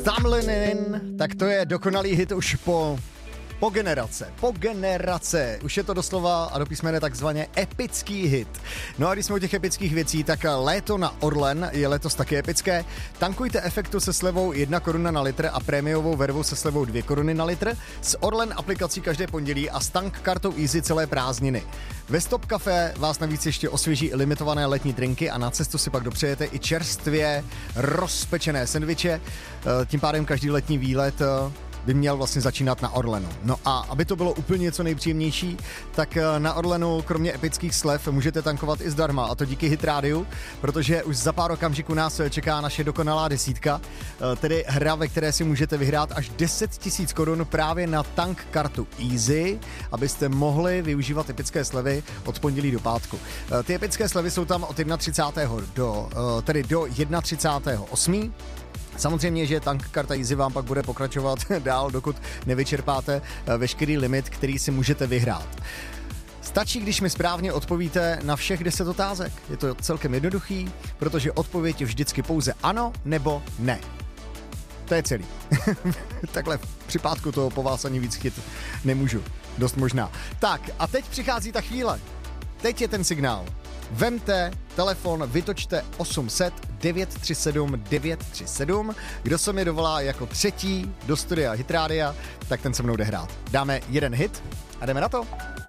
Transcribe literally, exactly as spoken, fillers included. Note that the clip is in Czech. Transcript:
Stumbling, tak to je dokonalý hit už po... Po generace, po generace. Už je to doslova a do písmene takzvaně epický hit. No a když jsme u těch epických věcí, tak léto na Orlen je letos taky epické. Tankujte efektu se slevou jedna koruna na litr a prémiovou vervu se slevou dvě koruny na litr s Orlen aplikací každé pondělí a s tank kartou Easy celé prázdniny. Ve Stop Café vás navíc ještě osvěží limitované letní drinky a na cestu si pak dopřejete i čerstvě rozpečené sendviče. Tím pádem každý letní výlet by měl vlastně začínat na Orlenu. No a aby to bylo úplně něco nejpříjemnější, tak na Orlenu kromě epických slev můžete tankovat i zdarma, a to díky Hit Rádiu, protože už za pár okamžiků nás čeká naše dokonalá desítka, tedy hra, ve které si můžete vyhrát až deset tisíc korun právě na tank kartu Easy, abyste mohli využívat epické slevy od pondělí do pátku. Ty epické slevy jsou tam od třicátého prvního do, tedy do třicátého prvního osmého Samozřejmě, že tank karta Easy vám pak bude pokračovat dál, dokud nevyčerpáte veškerý limit, který si můžete vyhrát. Stačí, když mi správně odpovíte na všech deset otázek. Je to celkem jednoduchý, protože odpověď je vždycky pouze ano nebo ne. To je celý. Takhle při pátku toho po vás ani víc chyt nemůžu. Dost možná. Tak a teď přichází ta chvíle. Teď je ten signál. Vemte telefon, vytočte osm set devět tři sedm devět tři sedm. Kdo se mi dovolá jako třetí do studia Hit Rádia, tak ten se mnou jde hrát. Dáme jeden hit a jdeme na to.